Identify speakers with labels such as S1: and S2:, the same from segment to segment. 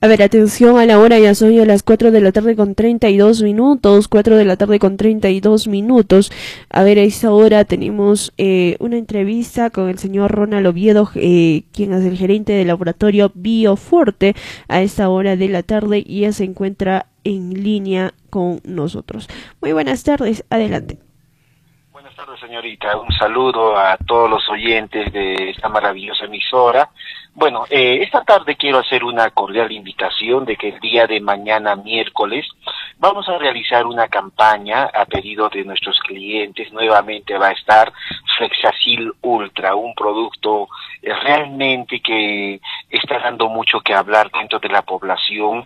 S1: A ver, atención a la hora, ya son a las 4 de la tarde con 32 minutos, 4 de la tarde con 32 minutos. A ver, a esta hora tenemos una entrevista con el señor Ronald Oviedo, quien es el gerente del laboratorio Bioforte, a esta hora de la tarde y ya se encuentra en línea con nosotros. Muy buenas tardes, adelante.
S2: Buenas tardes, señorita. Un saludo a todos los oyentes de esta maravillosa emisora. Bueno, esta tarde quiero hacer una cordial invitación de que el día de mañana, miércoles, vamos a realizar una campaña a pedido de nuestros clientes. Nuevamente va a estar Flexacil Ultra, un producto realmente que está dando mucho que hablar dentro de la población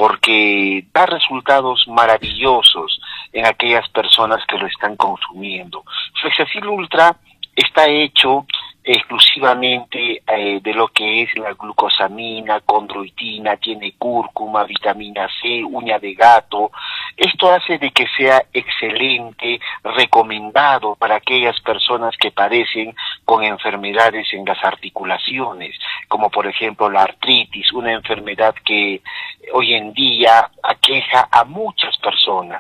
S2: porque da resultados maravillosos en aquellas personas que lo están consumiendo. Flexacil Ultra está hecho exclusivamente de lo que es la glucosamina, condroitina, tiene cúrcuma, vitamina C, uña de gato. Esto hace de que sea excelente, recomendado para aquellas personas que padecen con enfermedades en las articulaciones, como por ejemplo la artritis, una enfermedad que hoy en día aqueja a muchas personas.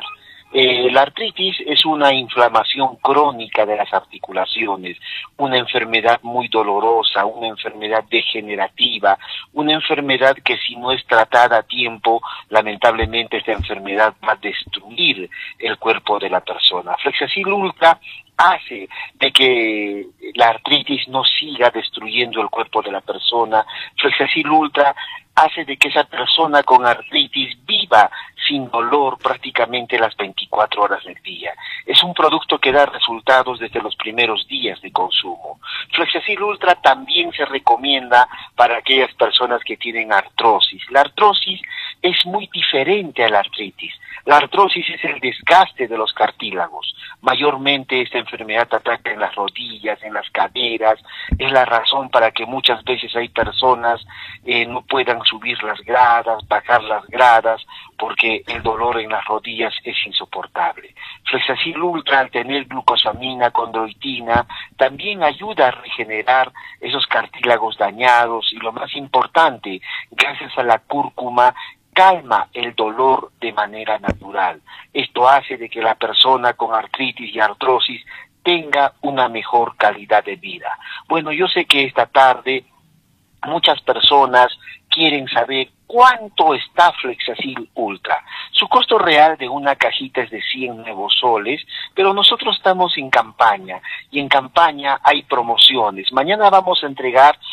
S2: La artritis es una inflamación crónica de las articulaciones, una enfermedad muy dolorosa, una enfermedad degenerativa, una enfermedad que si no es tratada a tiempo, lamentablemente esta enfermedad va a destruir el cuerpo de la persona. Flexacil Ultra hace de que la artritis no siga destruyendo el cuerpo de la persona. Flexacil Ultra hace de que esa persona con artritis viva sin dolor prácticamente las 24 horas del día. Es un producto que da resultados desde los primeros días de consumo. Flexacil Ultra también se recomienda para aquellas personas que tienen artrosis. La artrosis es muy diferente a la artritis. La artrosis es el desgaste de los cartílagos. Mayormente esta enfermedad ataca en las rodillas, en las caderas. Es la razón para que muchas veces hay personas no puedan subir las gradas, bajar las gradas, porque el dolor en las rodillas es insoportable. Flexacil Ultra, al tener glucosamina, condroitina, también ayuda a regenerar esos cartílagos dañados y lo más importante, gracias a la cúrcuma, calma el dolor de manera natural. Esto hace de que la persona con artritis y artrosis tenga una mejor calidad de vida. Bueno, yo sé que esta tarde muchas personas quieren saber cuánto está Flexacil Ultra. Su costo real de una cajita es de 100 nuevos soles, pero nosotros estamos en campaña y en campaña hay promociones. Mañana vamos a entregar